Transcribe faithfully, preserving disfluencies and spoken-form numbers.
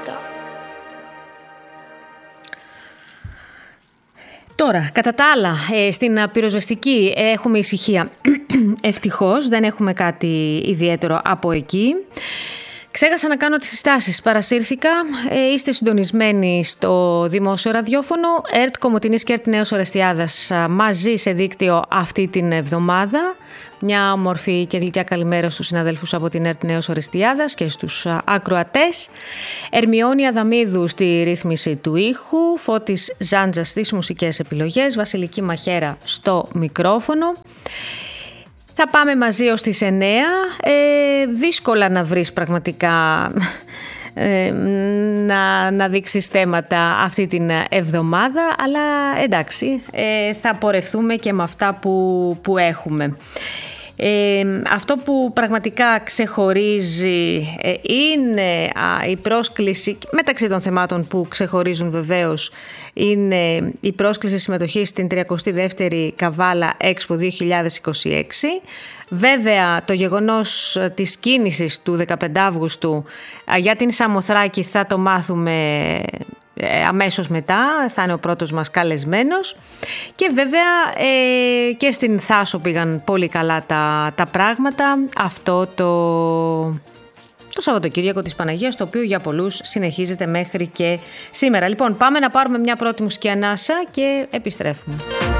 Τώρα, κατά τα άλλα, στην πυροσβεστική έχουμε ησυχία. Ευτυχώς, δεν έχουμε κάτι ιδιαίτερο από εκεί. Ξέχασα να κάνω τις συστάσεις. Παρασύρθηκα. Ε, είστε συντονισμένοι στο δημόσιο ραδιόφωνο. ΕΡΤ Κομοτηνής και ΕΡΤ Νέος Ορεστιάδας μαζί σε δίκτυο αυτή την εβδομάδα. Μια όμορφη και γλυκιά καλημέρα στους συναδέλφους από την ΕΡΤ Νέος Ορεστιάδας και στους ακροατές. Ερμιόνη Αδαμίδου στη ρύθμιση του ήχου. Φώτης Ζάντζας στις μουσικές επιλογές. Βασιλική Μαχέρα στο μικρόφωνο. Θα πάμε μαζί ως τις εννέα. Ε, δύσκολα να βρεις πραγματικά ε, να, να δείξεις θέματα αυτή την εβδομάδα, αλλά εντάξει, ε, θα πορευτούμε και με αυτά που, που έχουμε. Ε, αυτό που πραγματικά ξεχωρίζει ε, είναι α, η πρόσκληση, μεταξύ των θεμάτων που ξεχωρίζουν βεβαίως, είναι η πρόσκληση συμμετοχής στην τριακοστή δεύτερη Καβάλα Expo δύο χιλιάδες είκοσι έξι. Βέβαια, το γεγονός της κίνησης του δεκαπέντε Αυγούστου για την Σαμοθράκη θα το μάθουμε αμέσως μετά, θα είναι ο πρώτος μας καλεσμένος. Και βέβαια ε, και στην Θάσο πήγαν πολύ καλά τα, τα πράγματα αυτό το, το Σαββατοκύριακο της Παναγίας, το οποίο για πολλούς συνεχίζεται μέχρι και σήμερα. Λοιπόν, πάμε να πάρουμε μια πρώτη μουσική ανάσα και επιστρέφουμε.